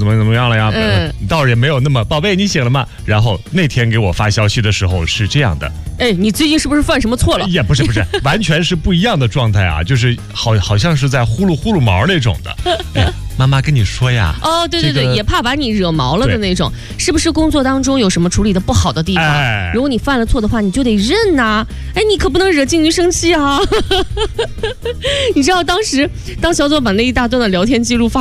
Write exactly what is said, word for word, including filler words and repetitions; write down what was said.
怎么怎么样了呀？ 嗯， 倒也没有那么宝贝，你醒了吗？然后那天给我发消息的时候是这样的， 哎，你最近是不是犯什么错了？ 也不是不是，完全是不一样的状态啊，就是好好像是在呼噜呼噜毛那种的。哎，妈妈跟你说呀， 哦，对对对， 这个也怕把你惹毛了的那种，是不是工作当中有什么处理的不好的地方？ 哎， 如果你犯了错的话，你就得认呐、啊。哎，你可不能惹金鱼生气啊！你知道当时当小左把那一大段的聊天记录发